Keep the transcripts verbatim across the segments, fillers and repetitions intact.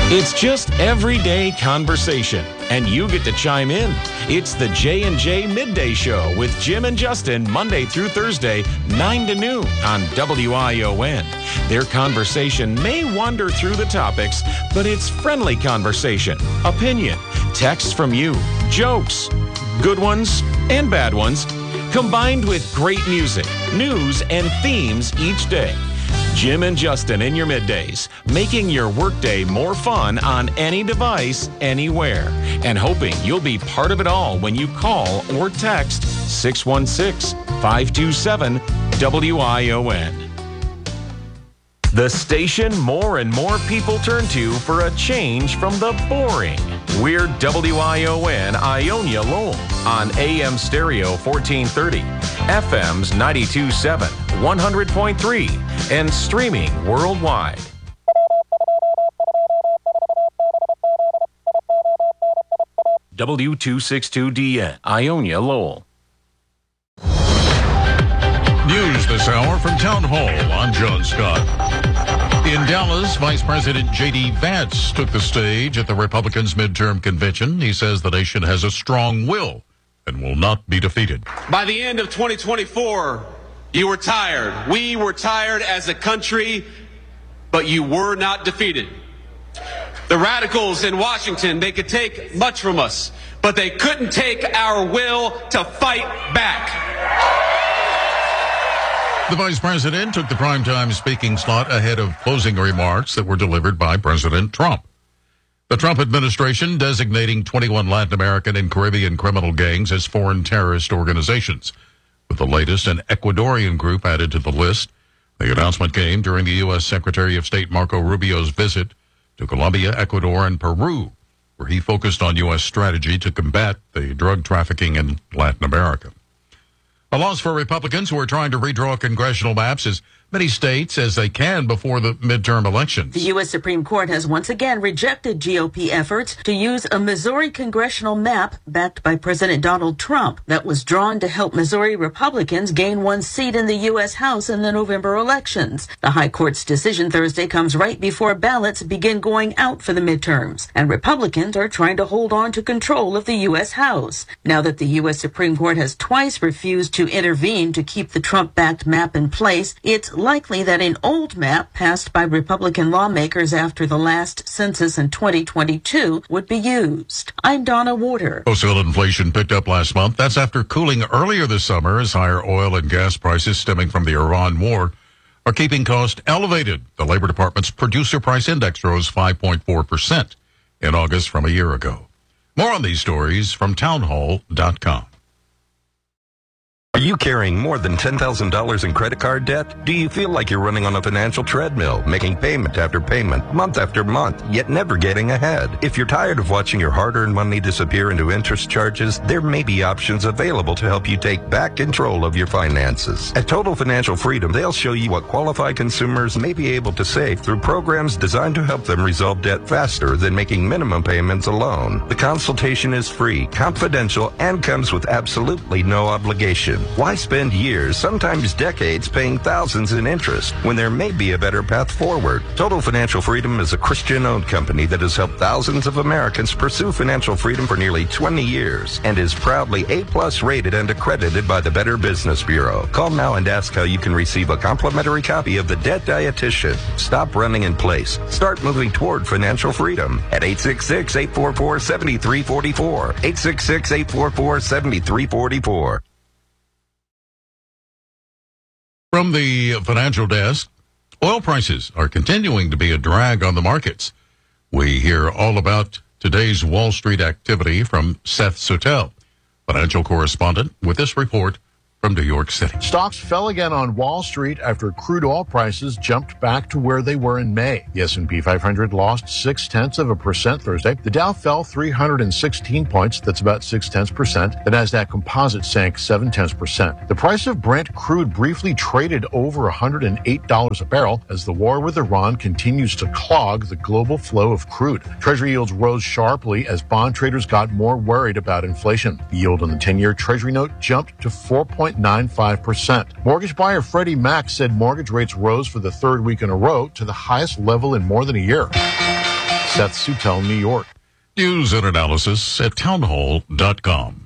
It's just everyday conversation, and you get to chime in. It's the J and J Midday Show with Jim and Justin, Monday through Thursday, nine to noon on W I O N. Their conversation may wander through the topics, but it's friendly conversation, opinion, texts from you, jokes, good ones and bad ones, combined with great music, news, and themes each day. Jim and Justin in your middays, making your workday more fun on any device, anywhere, and hoping you'll be part of it all when you call or text six one six, five two seven, W I O N. The station more and more people turn to for a change from the boring. We're W I O N Ionia Lowell on A M Stereo fourteen thirty, F M's ninety-two point seven, one hundred point three, and streaming worldwide. W two sixty-two D N, Ionia Lowell. News this hour from Town Hall. I'm John Scott. In Dallas, Vice President J D. Vance took the stage at the Republicans' midterm convention. He says the nation has a strong will and will not be defeated. By the end of twenty twenty-four, you were tired. We were tired as a country, but you were not defeated. The radicals in Washington, they could take much from us, but they couldn't take our will to fight back. The vice president took the primetime speaking slot ahead of closing remarks that were delivered by President Trump. The Trump administration designating twenty-one Latin American and Caribbean criminal gangs as foreign terrorist organizations, with the latest an Ecuadorian group added to the list. The announcement came during the U S. Secretary of State Marco Rubio's visit to Colombia, Ecuador, and Peru, where he focused on U S strategy to combat the drug trafficking in Latin America. A loss for Republicans who are trying to redraw congressional maps as many states as they can before the midterm elections. The U S. Supreme Court has once again rejected G O P efforts to use a Missouri congressional map backed by President Donald Trump that was drawn to help Missouri Republicans gain one seat in the U S. House in the November elections. The High Court's decision Thursday comes right before ballots begin going out for the midterms, and Republicans are trying to hold on to control of the U S. House. Now that the U S. Supreme Court has twice refused to intervene to keep the Trump-backed map in place, it's likely that an old map passed by Republican lawmakers after the last census in twenty twenty-two would be used. I'm Donna Warder. Wholesale inflation picked up last month. That's after cooling earlier this summer as higher oil and gas prices stemming from the Iran war are keeping costs elevated. The Labor Department's Producer Price Index rose five point four percent in August from a year ago. More on these stories from townhall dot com. Are you carrying more than ten thousand dollars in credit card debt? Do you feel like you're running on a financial treadmill, making payment after payment, month after month, yet never getting ahead? If you're tired of watching your hard-earned money disappear into interest charges, there may be options available to help you take back control of your finances. At Total Financial Freedom, they'll show you what qualified consumers may be able to save through programs designed to help them resolve debt faster than making minimum payments alone. The consultation is free, confidential, and comes with absolutely no obligation. Why spend years, sometimes decades, paying thousands in interest when there may be a better path forward? Total Financial Freedom is a Christian-owned company that has helped thousands of Americans pursue financial freedom for nearly twenty years and is proudly A-plus rated and accredited by the Better Business Bureau. Call now and ask how you can receive a complimentary copy of The Debt Dietitian. Stop running in place. Start moving toward financial freedom at eight six six, eight four four, seven three four four, eight six six, eight four four, seven three four four. From the financial desk, oil prices are continuing to be a drag on the markets. We hear all about today's Wall Street activity from Seth Suttel, financial correspondent, with this report from New York City. Stocks fell again on Wall Street after crude oil prices jumped back to where they were in May. The S and P five hundred lost six-tenths of a percent Thursday. The Dow fell three hundred sixteen points. That's about six-tenths percent. The Nasdaq Composite sank seven-tenths percent. The price of Brent crude briefly traded over one hundred eight dollars a barrel as the war with Iran continues to clog the global flow of crude. Treasury yields rose sharply as bond traders got more worried about inflation. The yield on the ten-year Treasury note jumped to four point nine five percent. Mortgage buyer Freddie Mac said mortgage rates rose for the third week in a row to the highest level in more than a year. Seth Sutel, New York. News and analysis at townhall dot com.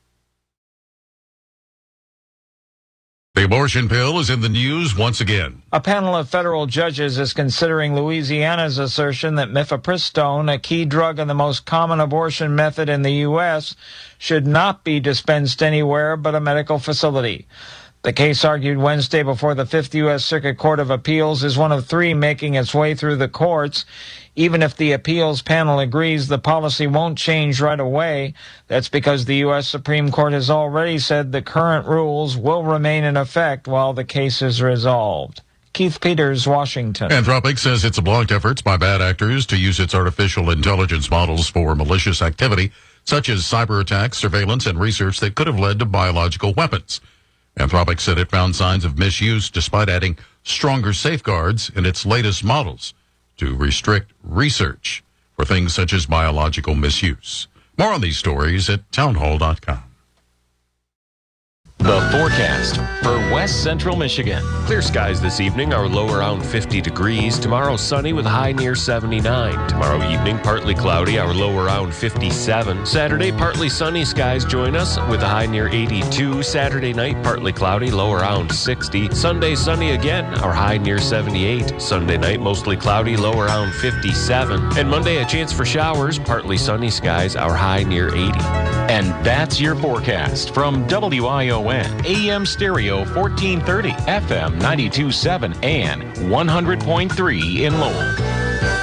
The abortion pill is in the news once again. A panel of federal judges is considering Louisiana's assertion that mifepristone, a key drug and the most common abortion method in the U S, should not be dispensed anywhere but a medical facility. The case argued Wednesday before the Fifth U S Circuit Court of Appeals is one of three making its way through the courts. Even if the appeals panel agrees the policy won't change right away, that's because the U S Supreme Court has already said the current rules will remain in effect while the case is resolved. Keith Peters, Washington. Anthropic says it's blocked efforts by bad actors to use its artificial intelligence models for malicious activity, such as cyber attacks, surveillance, and research that could have led to biological weapons. Anthropic said it found signs of misuse despite adding stronger safeguards in its latest models to restrict research for things such as biological misuse. More on these stories at townhall dot com. The forecast for West Central Michigan. Clear skies this evening, our low around fifty degrees. Tomorrow sunny with a high near seventy-nine. Tomorrow evening partly cloudy, our low around fifty-seven. Saturday partly sunny skies join us with a high near eighty-two. Saturday night partly cloudy, low around sixty. Sunday sunny again, our high near seventy-eight. Sunday night mostly cloudy, low around fifty-seven. And Monday a chance for showers, partly sunny skies, our high near eighty. And that's your forecast from W I O N, A M Stereo fourteen thirty, F M ninety-two point seven, and one hundred point three in Lowell.